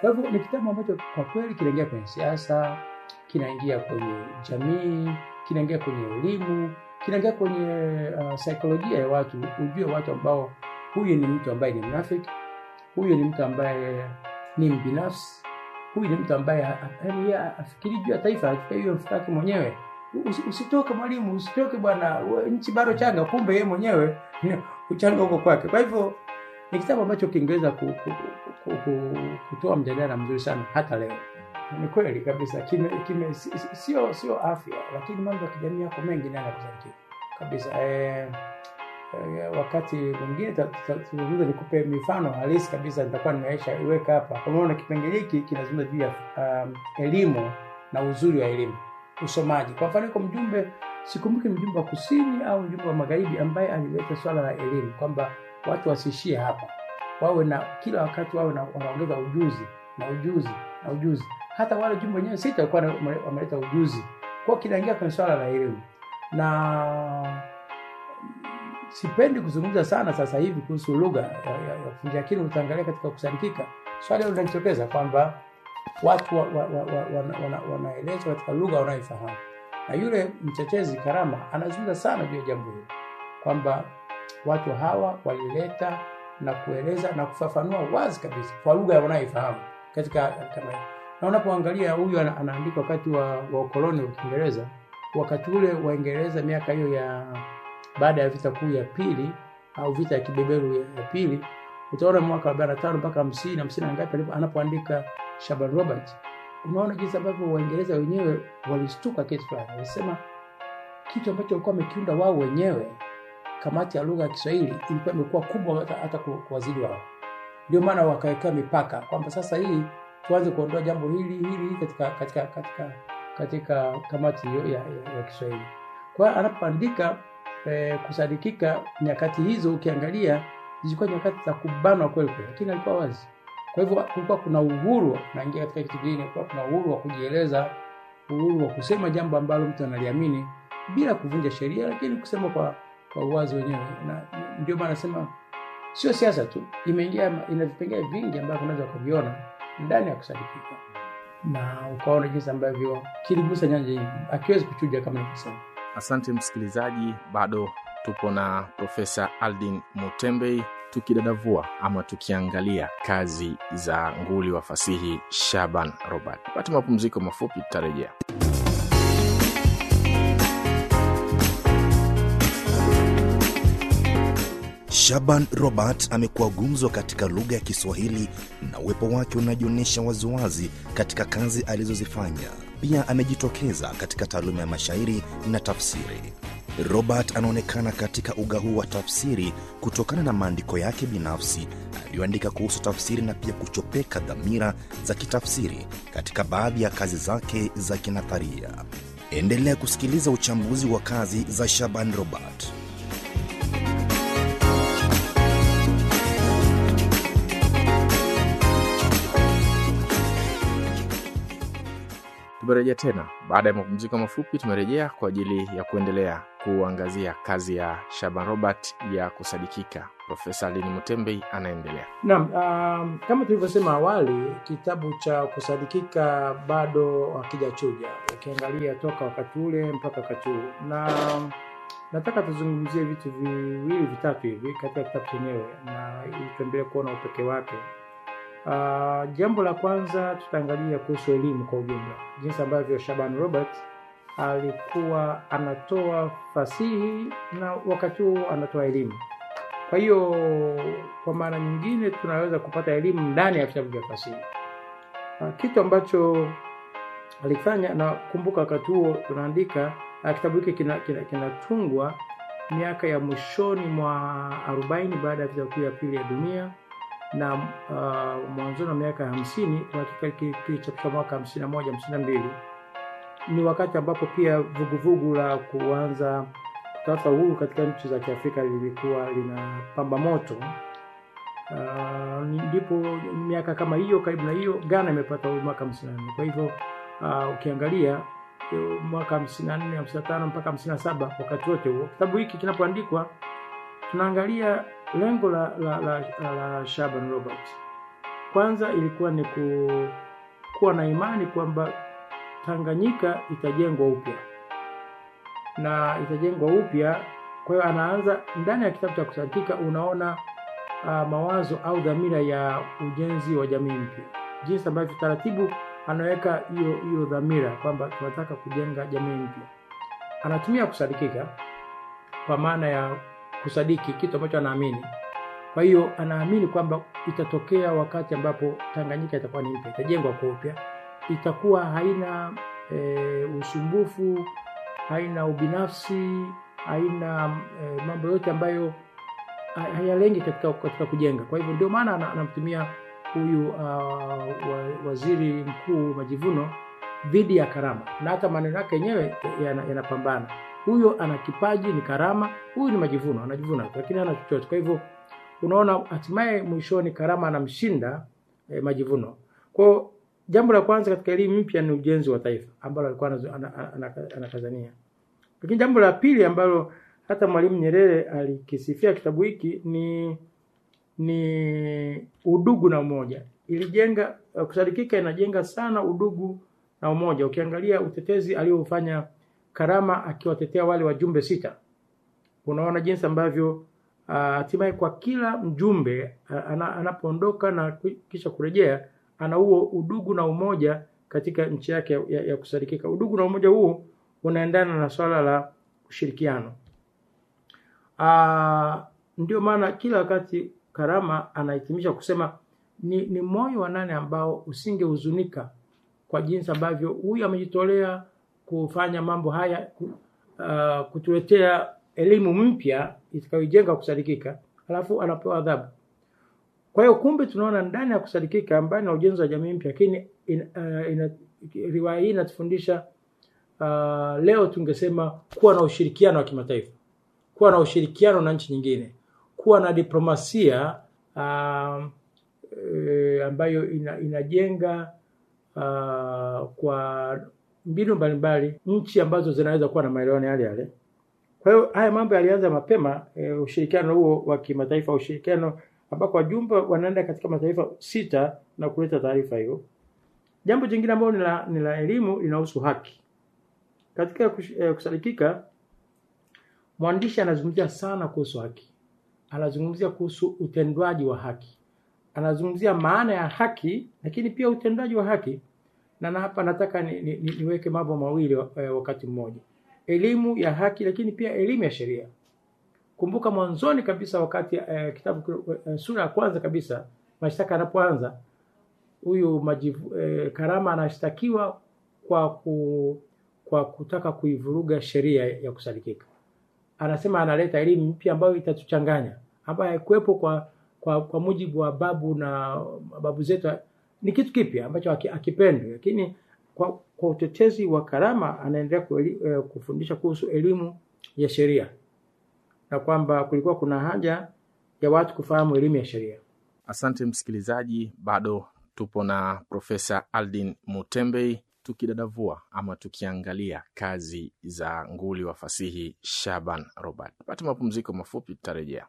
Kwa hivyo ni kitabu ambacho kwa kweli kinaingia kwenye siasa, kinaingia kwenye jamii, kinaingia kwenye elimu, kinaingia kwenye saikolojia ya watu, ujue watu ambao huyu ni mtu ambaye ni mnafiki, huyu ni mtu ambaye ni mbinafsi, huyu ni mtu ambaye afikiri juu ya taifa, afikiri hiyo mfuko wake mwenyewe. Usitoke mwalimu, usitoke bwana, nchi bado changa, kumbe yeye mwenyewe uchanga huko kwake. Kwa hivyo ni kitabu ambacho kingeweza kutoa mjadala mzuri sana hata leo. Ni kweli kabisa, sio afya, lakini mambo ya kijamii yako mengi na yanakuzunguka kabisa. Wakati mwingine tutazungumza, nikupe mifano halisi kabisa, nitakuwa nimeaisha iweka hapa. Kwa maana kipengele hiki kinazungumza juu ya elimu na uzuri wa elimu, usomaji. Kwa mfano kwa mjumbe, sikumbuki mjumbe wa kusini au mjumbe wa magharibi ambaye alileta swala la elimu kwamba watu wasishie hapa, wawe na kila wakati wawe na wanaongeza ujuzi. Hata wale jumbe wenyewe sita walikuwa wameleta ujuzi. Kwa kinaingia kwenye swala la elimu. Na sipendi kuzungumza sana sasa hivi kuhusu lugha ya kufundisha, lakini utaangalia katika kusadikika swali hilo linajitokeza kwamba watu wanaelezwa katika lugha wanayofahamu. Na yule mtetezi Karama anazungumza sana juu ya jambo hilo kwamba watu hawa walileta na kueleza na kufafanua wazi kabisa kwa lugha wanayofahamu katika kama hiyo. Na unapoangalia huyu anaandika wakati wa ukoloni wa Kiingereza, wakati ule Waingereza miaka hiyo ya baada ya vita kuu ya pili au vita ya kibeberu ya pili, utaona mwaka 45 mpaka 50 na ngapi anapoandika Shaban Robert, unaona jinsi ambavyo Waingereza wenyewe walistuka kitu fulani. Walisema kitu ambacho walikuwa wamekiunda wao wenyewe, kamati ya lugha ya Kiswahili ilikuwa imekuwa kubwa hata kuwazidi wao. Ndio maana wakaweka mipaka kwamba sasa hii tuanze kuondoa jambo hili katika kamati hiyo ya Kiswahili. Kwa anapoandika kusadikika, nyakati hizo ukiangalia zilikuwa nyakati za kubanwa kweli, lakini alikuwa wazi. Kwa hivyo kulikuwa kuna uhuru, naingia katika kitu kingine, kulikuwa kuna uhuru wa kujieleza, uhuru wa kusema jambo ambalo mtu analiamini bila kuvunja sheria, lakini kusema kwa uwazi wenyewe. Na ndio maana nasema sio siasa tu, imeingia ina vipengele vingi ambavyo unaweza kuviona ndani ya kusadikika. Na ukaona jinsi ambavyo kiligusa nyanja nyingi, akiwezi kuchuja kama nilivyosema. Asante msikilizaji, bado tupo na Profesa Aldin Mutembei tukidadavua ama tukiangalia kazi za nguli wa fasihi Shaban Robert. Pata mapumziko mafupi, tutarejea. Shaban Robert amekuwa gumzo katika lugha ya Kiswahili na uwepo wake unajionyesha waziwazi katika kazi alizozifanya. Pia amejitokeza katika taaluma ya mashairi na tafsiri. Robert anaonekana katika uga huu wa tafsiri kutokana na maandiko yake binafsi aliyoandika kuhusu tafsiri na pia kuchopeka dhamira za kitafsiri katika baadhi ya kazi zake za kinatharia. Endelea kusikiliza uchambuzi wa kazi za Shaban Robert. Tumerejea tena. Baada ya mapumziko mafupi tumerejea kwa ajili ya kuendelea kuangazia kazi ya Shaban Robert ya kusadikika. Profesa Aldin Mutembei anaendelea. Naam, kama tulivyosema awali, kitabu cha kusadikika bado hakijachuja. Ukiangalia toka wakati ule mpaka wakati huu. Na nataka tuzungumzie vitu viwili vitatu hivi katika kitabu chenyewe na ili tuendelee kuona upekee wake. Jambo la kwanza tutaangalia kuhusu elimu kwa ujumla, jinsi ambavyo Shaban Robert alikuwa anatoa fasihi na wakati huo anatoa elimu. Kwa hiyo kwa maana nyingine tunaweza kupata elimu ndani ya kitabu cha fasihi, kitu ambacho alifanya. Na kumbuka wakati huo tunaandika kitabu hiki kinatungwa miaka ya mwishoni mwa 40 baada ya vita kuu ya pili ya dunia, na mwanzo wa miaka 50 kilichapishwa mwaka 51 52. Ni wakati ambapo pia vuguvugu la kuanza kutafuta uhuru katika nchi za Kiafrika lilikuwa linapamba moto. Ndipo miaka kama hiyo, karibu na hiyo, Ghana imepata uhuru mwaka 54. Kwa hivyo ukiangalia mwaka 54 55 mpaka 57, wakati wote huo kitabu hiki kinapoandikwa tunaangalia lengo la Shaban Robert Kwanza ilikuwa ni kuwa na imani kwamba Tanganyika itajengwa upya. Na itajengwa upya, kwa hiyo anaanza ndani ya kitabu cha Kusadikika unaona mawazo au dhamira ya ujenzi wa jamii mpya. Jinsi ambavyo taratibu anaweka hiyo dhamira kwamba tunataka kujenga jamii mpya. Anatumia kusadikika kwa maana ya kusadiki kitu ambacho anaamini. Kwa hiyo anaamini kwamba itatokea wakati ambapo Tanganyika itakuwa ni mpya, itajengwa kwa upya, itakuwa haina usumbufu, haina ubinafsi, haina mambo yote ambayo hayalengi katika kujenga. Kwa hivyo ndio maana anamtumia huyu waziri mkuu Majivuno dhidi ya karama, na hata maneno yake yenyewe yanapambana. Huyo ana kipaji, ni karama, huyu ni Majivuno, anajivuna lakini hana chochote. Kwa hivyo unaona hatimaye mwishoni karama anamshinda Majivuno. Kwa jambo la kwanza katika elimu mpya ni ujenzi wa taifa ambalo alikuwa anakazania. Lakini jambo la pili ambalo hata Mwalimu Nyerere alikisifia kitabu hiki ni udugu na umoja. Ilijenga Kusadikika inajenga sana udugu na umoja. Ukiangalia utetezi aliofanya Karama akiwatetea wale wajumbe 6, unaona jinsi ambavyo hatimaye kwa kila mjumbe anapoondoka na kisha kurejea ana huo udugu na umoja katika nchi yake ya Kusadikika. Udugu na umoja huo unaendana na swala la ushirikiano. Ndio maana kila wakati Karama anahitimisha kusema ni moyo wa nani ambao usingehuzunika kwa jinsi ambavyo huyu amejitolea kufanya mambo haya, kutuletea elimu mpya itakayojenga Kusadikika, alafu anapewa adhabu. Kwa hiyo kumbe tunaona ndani ya Kusadikika ambayo na ujenzi wa jamii mpya, lakini riwaya hii inatufundisha leo tungesema kuwa na ushirikiano wa kimataifa, kuwa na ushirikiano na nchi nyingine, kuwa na diplomasia ambayo inajenga kwa mbinu mbalimbali nchi ambazo zinaweza kuwa na maelewano yale. Kwa hiyo haya mambo yalianza mapema, ushirikiano huo wa kimataifa, ushirikiano ambako wajumbe wanaenda katika mataifa 6 na kuleta taarifa hiyo. Jambo jingine ambalo ni la elimu linahusu haki. Katika Kusadikika mwandishi anazungumzia sana kuhusu haki. Anazungumzia kuhusu utendwaji wa haki. Anazungumzia maana ya haki lakini pia utendwaji wa haki. Na hapa nataka niweke mambo mawili wakati mmoja. Elimu ya haki lakini pia elimu ya sheria. Kumbuka mwanzoni kabisa wakati kitabu sura ya kwanza kabisa mashtaka yanapoanza, huyu Karama anashtakiwa kwa kutaka kuivuruga sheria ya Kusadikika. Anasema analeta elimu mpya ambayo itatuchanganya, ambayo haikuwepo kwa mujibu wa babu zetu. Ni kitu kipya ambacho akipendwe, lakini kwa utetezi wa Karama anaendelea kufundisha kuhusu elimu ya sheria, na kwamba kulikuwa kuna haja ya watu kufahamu elimu ya sheria. Asante msikilizaji, bado tupo na Profesa Aldin Mutembei tukidadavua ama tukiangalia kazi za nguli wa fasihi Shaban Robert. Pata mapumziko mafupi, tutarejea.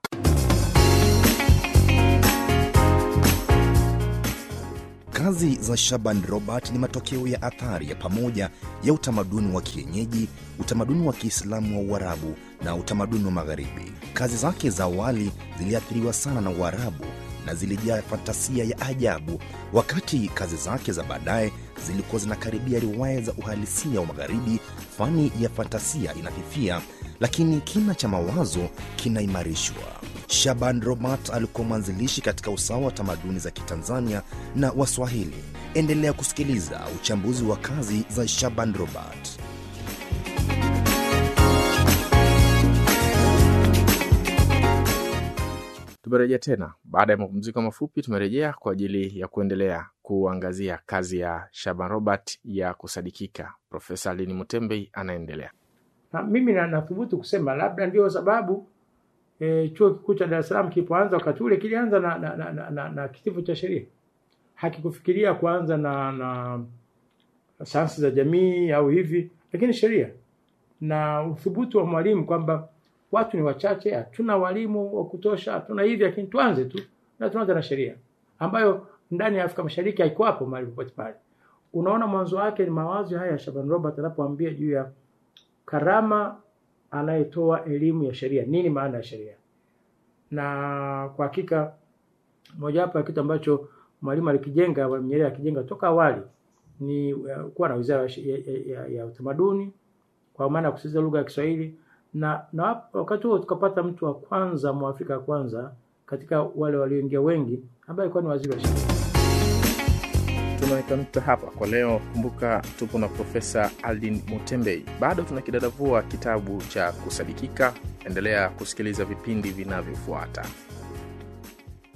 Kazi za Shaban Robert ni matokeo ya athari ya pamoja ya utamaduni wa kienyeji, utamaduni wa Kiislamu wa Uarabu na utamaduni wa Magharibi. Kazi zake za awali ziliathiriwa sana na Uarabu na zilijaa fantasia ya ajabu, wakati kazi zake za baadaye zilikuwa zinakaribia riwaya za uhalisia wa Magharibi. Fani ya fantasia inafifia, lakini kina cha mawazo kinaimarishwa. Shaban Robert alikuwa mwanzilishi katika usawa wa tamaduni za Kitanzania na Waswahili. Endelea kusikiliza uchambuzi wa kazi za Shaban Robert. Tumerejea tena baada ya mapumziko mafupi. Tumerejea kwa ajili ya kuendelea kuangazia kazi ya Shaban Robert ya Kusadikika. Profesa Aldin Mutembei anaendelea. Mimi nathubutu kusema labda ndio sababu chuo kikuu cha Dar es Salaam kilipoanza wakati ule kilianza na kitivo cha sheria. Hakikufikiria kuanza na sayansi za jamii au hivi, lakini sheria. Na uthubutu wa mwalimu kwamba watu ni wachache, hatuna walimu wa kutosha, hatuna hivi, lakini tuanze tu na tuanze na sheria, ambayo ndani ya Afrika Mashariki haiko hapo mahali popote pale. Unaona mwanzo wake ni mawazo haya Shaban Robert anapoambia juu ya karama anayetoa elimu ya sheria. Nini maana ya sheria? Na kwa hakika moja hapo ya kitu ambacho Mwalimu alikijenga, Mwalimu Nyerere akijenga toka awali ni kuwa na wizara ya utamaduni kwa maana ya kusisitiza lugha ya Kiswahili, na wakati huo tukapata mtu wa kwanza Mwafrika kwanza katika wale walioingia wengi ambaye alikuwa ni waziri wa sheria. Tunaweka nukta hapa kwa leo. Kumbuka tupo na Profesa Aldin Mutembei. Bado tunakidadavua kitabu cha Kusadikika. Endelea kusikiliza vipindi vinavyofuata.